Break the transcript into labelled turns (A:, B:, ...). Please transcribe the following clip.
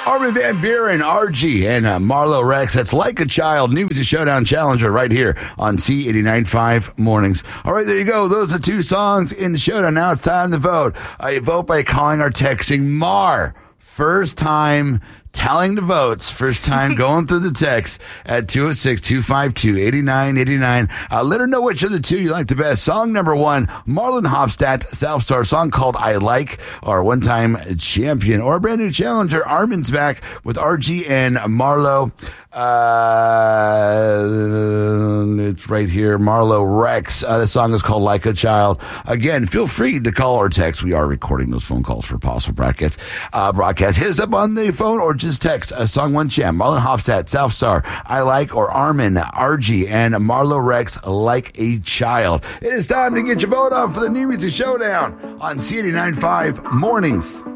A: Armin Van Buren, RG, and Marlo Rex. That's Like a Child, New Music Showdown Challenger right here on C89.5 Mornings. All right, there you go. Those are two songs in the showdown. Now it's time to vote. You vote by calling or texting MAR. First time tallying the votes, first time going through the text at 206-252-8989. Let her know which of the two you like the best. Song number one, Marlon Hofstadt, South Star, song called I Like, our one-time champion, or a brand new challenger. Armin's back with RG and Marlo. It's right here, Marlo Rex. The song is called Like a Child. Again, feel free to call or text. We are recording those phone calls for possible broadcasts. Hit us up on the phone or just text song one champ, Marlon Hofstadt, South Star, I Like, or Armin, RG, and Marlo Rex, Like a Child. It is time to get your vote on for the New Music Showdown on C89.5 Mornings.